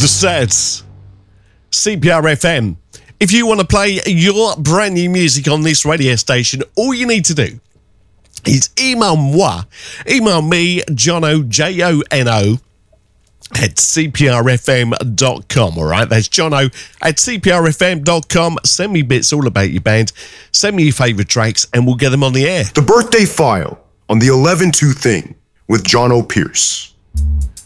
the sets. CPR FM. If you want to play your brand new music on this radio station, all you need to do is email me, Jono, Jono, at cprfm.com. All right, that's Jono at cprfm.com. Send me bits all about your band. Send me your favourite tracks and we'll get them on the air. The Birthday File on the 11-2 Thing with Jono Pierce.